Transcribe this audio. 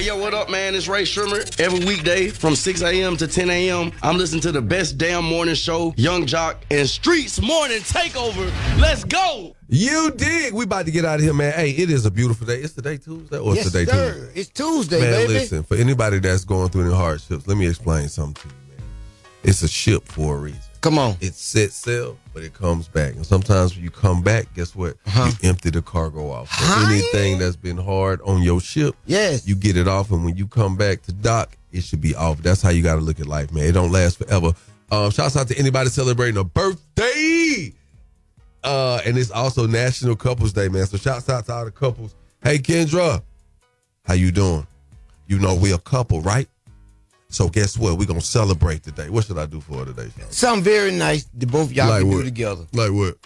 Hey, yo, what up, man? It's Ray Shrimmer. Every weekday from 6 a.m. to 10 a.m., I'm listening to the best damn morning show, Young Jock and Streets Morning Takeover. Let's go. You dig. We about to get out of here, man. Hey, it is a beautiful day. It's today Tuesday or yes, today sir. Tuesday? It's Tuesday, man, baby. Listen, for anybody that's going through any hardships, let me explain something to you, man. It's a ship for a reason. Come on. It sets sail, but it comes back. And sometimes when you come back, guess what? You empty the cargo off. So anything that's been hard on your ship, yes, you get it off. And when you come back to dock, it should be off. That's how you got to look at life, man. It don't last forever. Shouts out to anybody celebrating a birthday. And it's also National Couples Day, man. So shouts out to all the couples. Hey, Kendra, how you doing? You know we a couple, right? So guess what? We're going to celebrate today. What should I do for her today, Sean? Something very nice that both y'all like can what? do together. Like what?